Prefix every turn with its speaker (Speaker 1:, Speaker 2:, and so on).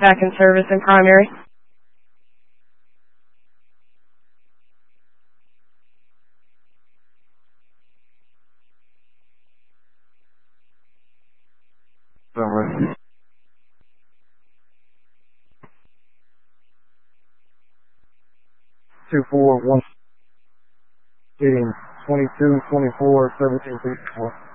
Speaker 1: back in service in primary.
Speaker 2: Summary. 2-4-1 hitting 22, 24, 17, 54.